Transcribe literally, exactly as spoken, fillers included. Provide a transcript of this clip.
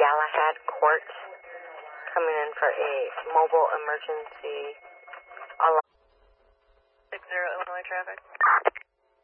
Galahad Court, coming in for a mobile emergency alarm. six zero Illinois traffic.